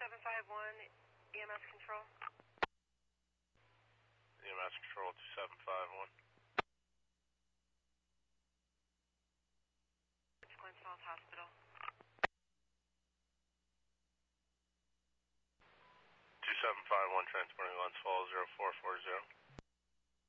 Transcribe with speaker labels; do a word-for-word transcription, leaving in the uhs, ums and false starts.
Speaker 1: seven five one, E M S control.
Speaker 2: E M S control two seven five one.
Speaker 1: It's Glens Falls Hospital.
Speaker 2: two seven five one transporting Glens Falls zero four four zero.